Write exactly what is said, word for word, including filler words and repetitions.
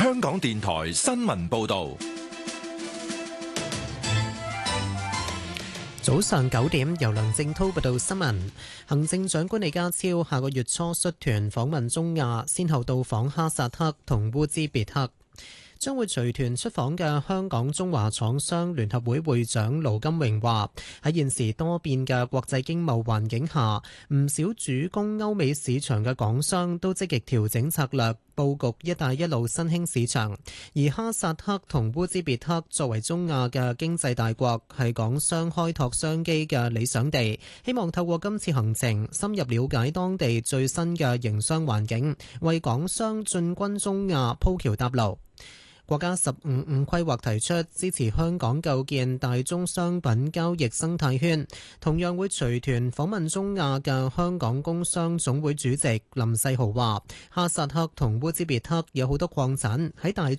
香港電台新聞報道。 早上九點，由梁正滔報道新聞。行政長官李家超下個月初率團訪問中亞，先後到訪哈薩克同烏茲別克。將會隨團出訪嘅香港中華廠商聯合會會長盧金榮話：喺現時多變嘅國際經貿環境下，唔少主攻歐美市場嘅港商都積極調整策略，佈局一帶一路新興市場。而哈薩克同烏茲別克作為中亞嘅經濟大國，係港商開拓商機嘅理想地。希望透過今次行程，深入了解當地最新嘅營商環境，為港商進軍中亞鋪橋搭路。國家十五五規劃提出支持香港構建大宗商品交易生態圈，同樣會隨團訪問中亞嘅香港工商總會主席林世豪話：哈薩克同烏茲別克有好多礦產喺大